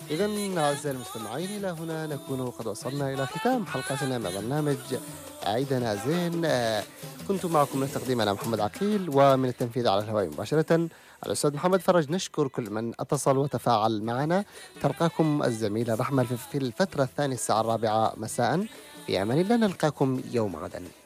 إذا أعزائي المستمعين، إلى هنا نكون قد وصلنا إلى ختام حلقتنا مع برنامج عيدنا زين. كنت معكم من التقديم أنا محمد عقيل، ومن التنفيذ على الهواء مباشرة الأستاذ محمد فرج. نشكر كل من اتصل وتفاعل معنا. تلقاكم الزميلة رحمة في الفترة الثانية الساعة 4 مساء. في أمان الله، نلقاكم يوم غدا.